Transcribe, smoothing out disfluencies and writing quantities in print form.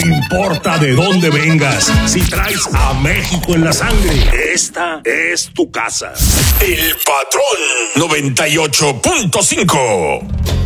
importa de dónde vengas, si traes a México en la sangre, esta es tu casa. El Patrón 98.5.